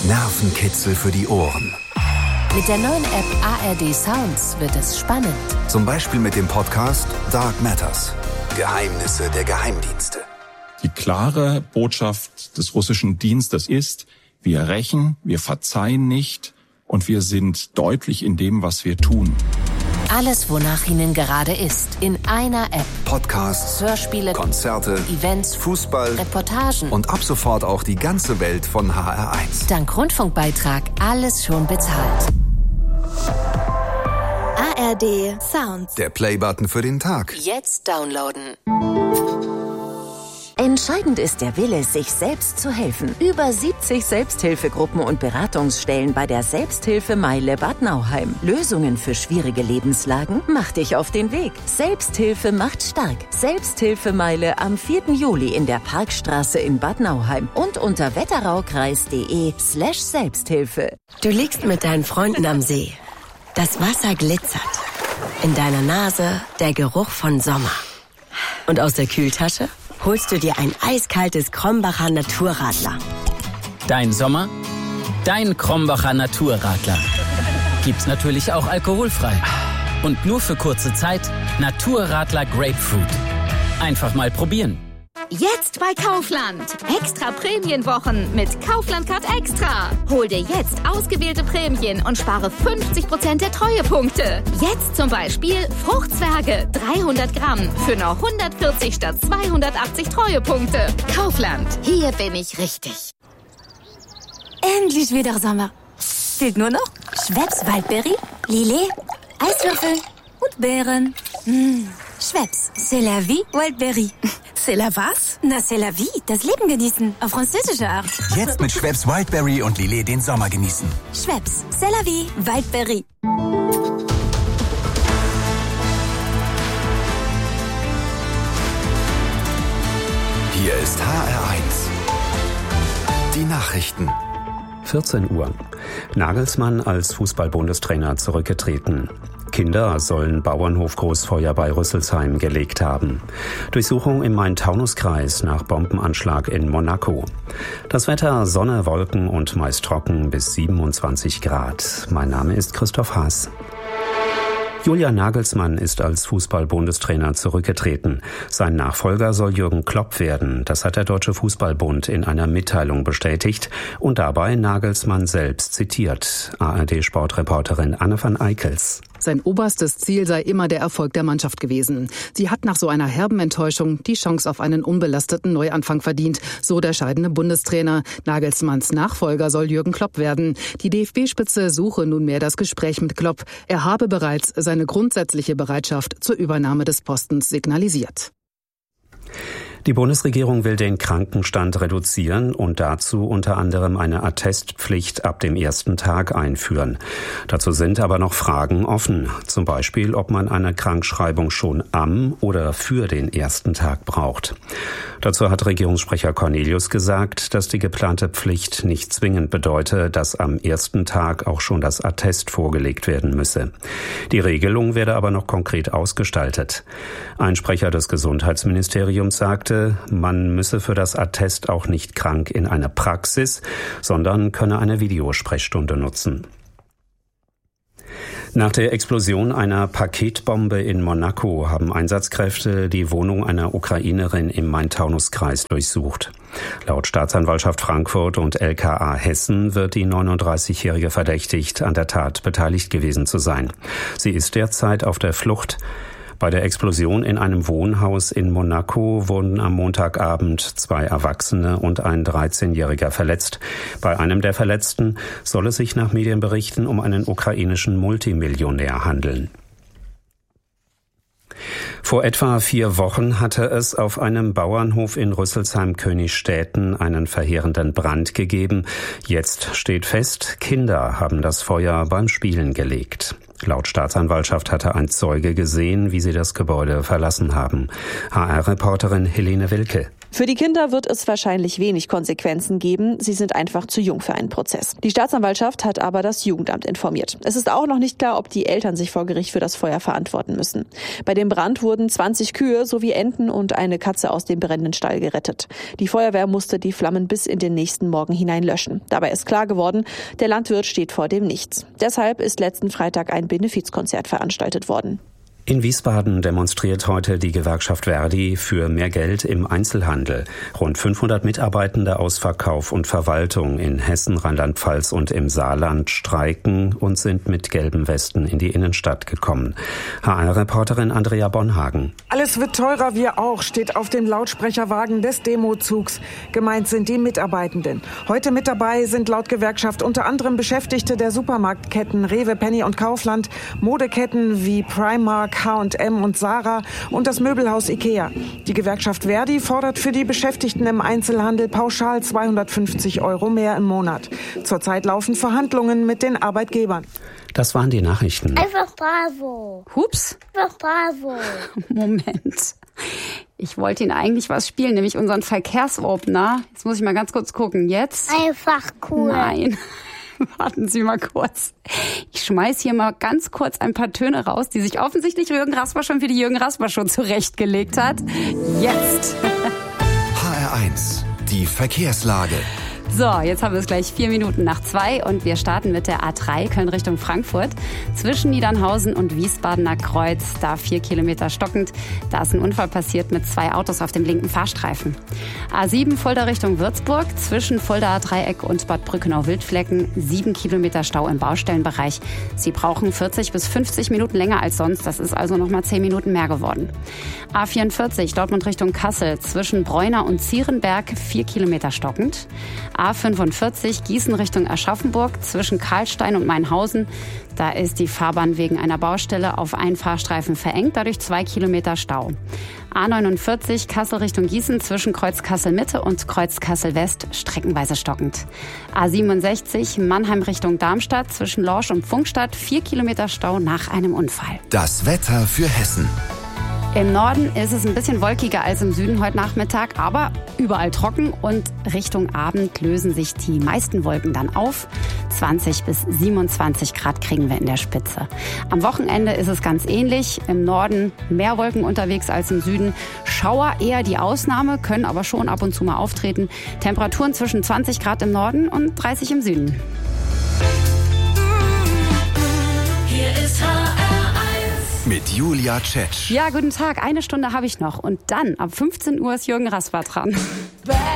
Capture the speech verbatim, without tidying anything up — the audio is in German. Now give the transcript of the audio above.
Nervenkitzel für die Ohren. Mit der neuen App A R D Sounds wird es spannend. Zum Beispiel mit dem Podcast Dark Matters. Geheimnisse der Geheimdienste. Die klare Botschaft des russischen Dienstes ist, wir rächen, wir verzeihen nicht und wir sind deutlich in dem, was wir tun. Alles, wonach Ihnen gerade ist, in einer App. Podcasts, Hörspiele, Konzerte, Events, Fußball, Reportagen und ab sofort auch die ganze Welt von H R eins. Dank Rundfunkbeitrag alles schon bezahlt. A R D Sounds. Der Playbutton für den Tag. Jetzt downloaden. Entscheidend ist der Wille, sich selbst zu helfen. Über siebzig Selbsthilfegruppen und Beratungsstellen bei der Selbsthilfemeile Bad Nauheim. Lösungen für schwierige Lebenslagen? Mach dich auf den Weg. Selbsthilfe macht stark. Selbsthilfemeile am vierten Juli in der Parkstraße in Bad Nauheim und unter wetteraukreis.de slash Selbsthilfe. Du liegst mit deinen Freunden am See. Das Wasser glitzert. In deiner Nase der Geruch von Sommer. Und aus der Kühltasche holst du dir ein eiskaltes Krombacher Naturradler. Dein Sommer, dein Krombacher Naturradler. Gibt's natürlich auch alkoholfrei. Und nur für kurze Zeit Naturradler Grapefruit. Einfach mal probieren. Jetzt bei Kaufland. Extra Prämienwochen mit Kaufland Card Extra. Hol dir jetzt ausgewählte Prämien und spare fünfzig Prozent der Treuepunkte. Jetzt zum Beispiel Fruchtzwerge dreihundert Gramm für nur hundertvierzig statt zweihundertachtzig Treuepunkte. Kaufland. Hier bin ich richtig. Endlich wieder Sommer. Fehlt nur noch Schweppes Waldbeere, Lillet, Eiswürfel und Beeren. Mmh. Schweppes, c'est la vie, Wildberry. C'est la was? Na, c'est la vie, das Leben genießen, auf französische Art. Jetzt mit Schweppes Wildberry und Lillet den Sommer genießen. Schweppes, c'est la vie, Wildberry. Hier ist H R eins. Die Nachrichten. vierzehn Uhr. Nagelsmann als Fußball-Bundestrainer zurückgetreten. Kinder sollen Bauernhof-Großfeuer bei Rüsselsheim gelegt haben. Durchsuchung im Main-Taunus-Kreis nach Bombenanschlag in Monaco. Das Wetter Sonne, Wolken und meist trocken bis siebenundzwanzig Grad. Mein Name ist Christoph Haas. Julian Nagelsmann ist als Fußball-Bundestrainer zurückgetreten. Sein Nachfolger soll Jürgen Klopp werden. Das hat der Deutsche Fußballbund in einer Mitteilung bestätigt und dabei Nagelsmann selbst zitiert. A R D-Sportreporterin Anne van Eickels. Sein oberstes Ziel sei immer der Erfolg der Mannschaft gewesen. Sie hat nach so einer herben Enttäuschung die Chance auf einen unbelasteten Neuanfang verdient, so der scheidende Bundestrainer. Nagelsmanns Nachfolger soll Jürgen Klopp werden. Die D F B-Spitze suche nunmehr das Gespräch mit Klopp. Er habe bereits seine grundsätzliche Bereitschaft zur Übernahme des Postens signalisiert. Die Bundesregierung will den Krankenstand reduzieren und dazu unter anderem eine Attestpflicht ab dem ersten Tag einführen. Dazu sind aber noch Fragen offen. Zum Beispiel, ob man eine Krankschreibung schon am oder für den ersten Tag braucht. Dazu hat Regierungssprecher Cornelius gesagt, dass die geplante Pflicht nicht zwingend bedeute, dass am ersten Tag auch schon das Attest vorgelegt werden müsse. Die Regelung werde aber noch konkret ausgestaltet. Ein Sprecher des Gesundheitsministeriums sagte, man müsse für das Attest auch nicht krank in eine Praxis, sondern könne eine Videosprechstunde nutzen. Nach der Explosion einer Paketbombe in Monaco haben Einsatzkräfte die Wohnung einer Ukrainerin im Main-Taunus-Kreis durchsucht. Laut Staatsanwaltschaft Frankfurt und L K A Hessen wird die neununddreißigjährige verdächtigt, an der Tat beteiligt gewesen zu sein. Sie ist derzeit auf der Flucht. Bei der Explosion in einem Wohnhaus in Monaco wurden am Montagabend zwei Erwachsene und ein dreizehnjähriger verletzt. Bei einem der Verletzten soll es sich nach Medienberichten um einen ukrainischen Multimillionär handeln. Vor etwa vier Wochen hatte es auf einem Bauernhof in Rüsselsheim-Königstädten einen verheerenden Brand gegeben. Jetzt steht fest, Kinder haben das Feuer beim Spielen gelegt. Laut Staatsanwaltschaft hatte ein Zeuge gesehen, wie sie das Gebäude verlassen haben. H R-Reporterin Helene Wilke. Für die Kinder wird es wahrscheinlich wenig Konsequenzen geben. Sie sind einfach zu jung für einen Prozess. Die Staatsanwaltschaft hat aber das Jugendamt informiert. Es ist auch noch nicht klar, ob die Eltern sich vor Gericht für das Feuer verantworten müssen. Bei dem Brand wurden zwanzig Kühe sowie Enten und eine Katze aus dem brennenden Stall gerettet. Die Feuerwehr musste die Flammen bis in den nächsten Morgen hinein löschen. Dabei ist klar geworden, der Landwirt steht vor dem Nichts. Deshalb ist letzten Freitag ein Benefizkonzert veranstaltet worden. In Wiesbaden demonstriert heute die Gewerkschaft Verdi für mehr Geld im Einzelhandel. Rund fünfhundert Mitarbeitende aus Verkauf und Verwaltung in Hessen, Rheinland-Pfalz und im Saarland streiken und sind mit gelben Westen in die Innenstadt gekommen. H R-Reporterin Andrea Bonhagen. Alles wird teurer, wir auch, steht auf dem Lautsprecherwagen des Demozugs. Gemeint sind die Mitarbeitenden. Heute mit dabei sind laut Gewerkschaft unter anderem Beschäftigte der Supermarktketten Rewe, Penny und Kaufland, Modeketten wie Primark, H und M und Zara und das Möbelhaus Ikea. Die Gewerkschaft Verdi fordert für die Beschäftigten im Einzelhandel pauschal zweihundertfünfzig Euro mehr im Monat. Zurzeit laufen Verhandlungen mit den Arbeitgebern. Das waren die Nachrichten. Einfach bravo. Hups. Einfach bravo. Moment. Ich wollte Ihnen eigentlich was spielen, nämlich unseren Verkehrsopener. Jetzt muss ich mal ganz kurz gucken. Jetzt? Einfach cool. Nein. Warten Sie mal kurz. Ich schmeiß hier mal ganz kurz ein paar Töne raus, die sich offensichtlich Jürgen Rasper schon für die Jürgen Rasper schon zurechtgelegt hat. Jetzt. H R eins, die Verkehrslage. So, jetzt haben wir es gleich vier Minuten nach zwei und wir starten mit der A drei Köln Richtung Frankfurt. Zwischen Niedernhausen und Wiesbadener Kreuz, da vier Kilometer stockend. Da ist ein Unfall passiert mit zwei Autos auf dem linken Fahrstreifen. A sieben Fulda Richtung Würzburg, zwischen Fuldaer Dreieck und Bad Brückenau-Wildflecken, sieben Kilometer Stau im Baustellenbereich. Sie brauchen vierzig bis fünfzig Minuten länger als sonst, das ist also nochmal zehn Minuten mehr geworden. A vierundvierzig Dortmund Richtung Kassel, zwischen Bräuner und Zierenberg, vier Kilometer stockend. A fünfundvierzig Gießen Richtung Aschaffenburg, zwischen Karlstein und Mainhausen. Da ist die Fahrbahn wegen einer Baustelle auf einen Fahrstreifen verengt, dadurch zwei Kilometer Stau. A neunundvierzig Kassel Richtung Gießen, zwischen Kreuz Kassel Mitte und Kreuz Kassel West, streckenweise stockend. A siebenundsechzig Mannheim Richtung Darmstadt, zwischen Lorsch und Pfungstadt, vier Kilometer Stau nach einem Unfall. Das Wetter für Hessen. Im Norden ist es ein bisschen wolkiger als im Süden heute Nachmittag, aber überall trocken und Richtung Abend lösen sich die meisten Wolken dann auf. zwanzig bis siebenundzwanzig Grad kriegen wir in der Spitze. Am Wochenende ist es ganz ähnlich. Im Norden mehr Wolken unterwegs als im Süden. Schauer eher die Ausnahme, können aber schon ab und zu mal auftreten. Temperaturen zwischen zwanzig Grad im Norden und dreißig im Süden. Hier ist H R eins mit Julia Tschetsch. Ja, guten Tag. Eine Stunde habe ich noch. Und dann ab fünfzehn Uhr ist Jürgen Rasper dran.